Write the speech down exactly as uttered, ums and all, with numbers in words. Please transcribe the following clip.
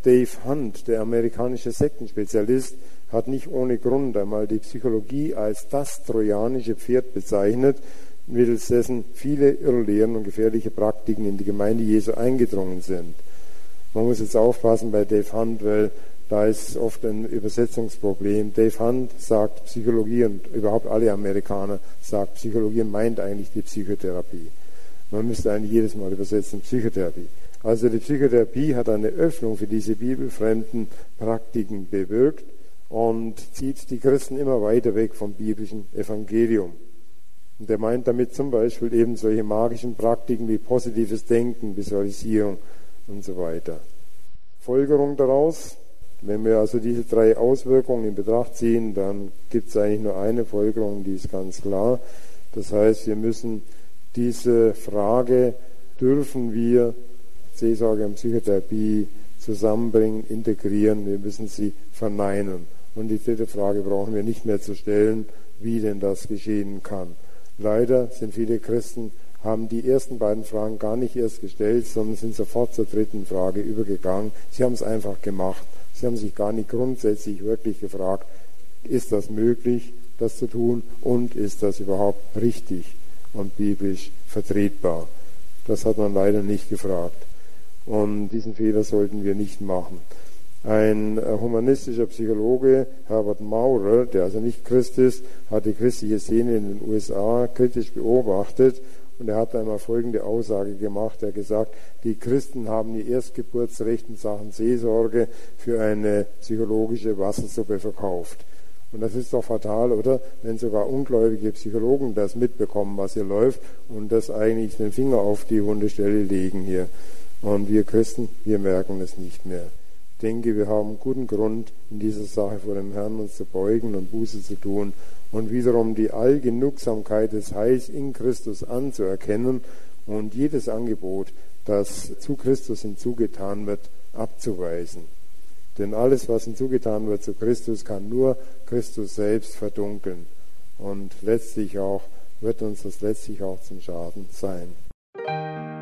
Dave Hunt, der amerikanische Sektenspezialist, hat nicht ohne Grund einmal die Psychologie als das trojanische Pferd bezeichnet, mittels dessen viele Irrlehren und gefährliche Praktiken in die Gemeinde Jesu eingedrungen sind. Man muss jetzt aufpassen bei Dave Hunt, weil da ist oft ein Übersetzungsproblem. Dave Hunt sagt Psychologie und überhaupt alle Amerikaner sagt Psychologie und meint eigentlich die Psychotherapie. Man müsste eigentlich jedes Mal übersetzen Psychotherapie. Also die Psychotherapie hat eine Öffnung für diese bibelfremden Praktiken bewirkt und zieht die Christen immer weiter weg vom biblischen Evangelium. Und er meint damit zum Beispiel eben solche magischen Praktiken wie positives Denken, Visualisierung und so weiter. Folgerung daraus, wenn wir also diese drei Auswirkungen in Betracht ziehen, dann gibt es eigentlich nur eine Folgerung, die ist ganz klar. Das heißt, wir müssen diese Frage, dürfen wir Seelsorge und Psychotherapie zusammenbringen, integrieren, wir müssen sie verneinen. Und die dritte Frage brauchen wir nicht mehr zu stellen, wie denn das geschehen kann. Leider sind viele Christen, haben die ersten beiden Fragen gar nicht erst gestellt, sondern sind sofort zur dritten Frage übergegangen. Sie haben es einfach gemacht. Sie haben sich gar nicht grundsätzlich wirklich gefragt, ist das möglich, das zu tun, und ist das überhaupt richtig und biblisch vertretbar? Das hat man leider nicht gefragt. Und diesen Fehler sollten wir nicht machen. Ein humanistischer Psychologe, Herbert Maurer, der also nicht Christ ist, hat die christliche Szene in den U S A kritisch beobachtet und er hat einmal folgende Aussage gemacht. Er hat gesagt, die Christen haben ihr Erstgeburtsrecht in Sachen Seelsorge für eine psychologische Wassersuppe verkauft. Und das ist doch fatal, oder? Wenn sogar ungläubige Psychologen das mitbekommen, was hier läuft, und das eigentlich den Finger auf die wunde Stelle legen hier. Und wir Christen, wir merken es nicht mehr. Ich denke, wir haben guten Grund, in dieser Sache vor dem Herrn uns zu beugen und Buße zu tun und wiederum die Allgenugsamkeit des Heils in Christus anzuerkennen und jedes Angebot, das zu Christus hinzugetan wird, abzuweisen. Denn alles, was hinzugetan wird zu Christus, kann nur Christus selbst verdunkeln. Und letztlich auch, wird uns das letztlich auch zum Schaden sein.